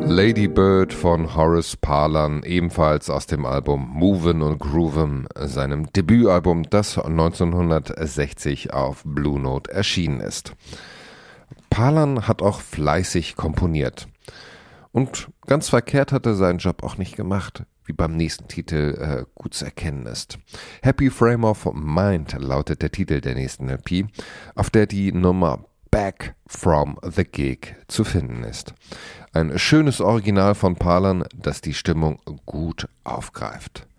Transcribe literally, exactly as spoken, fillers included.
Lady Bird von Horace Parlan, ebenfalls aus dem Album Movin' und Groovin', seinem Debütalbum, das neunzehnhundertsechzig auf Blue Note erschienen ist. Parlan hat auch fleißig komponiert. Und ganz verkehrt hat er seinen Job auch nicht gemacht, wie beim nächsten Titel äh, gut zu erkennen ist. Happy Frame of Mind lautet der Titel der nächsten L P, auf der die Nummer Back from the Gig zu finden ist. Ein schönes Original von Parlan, das die Stimmung gut aufgreift.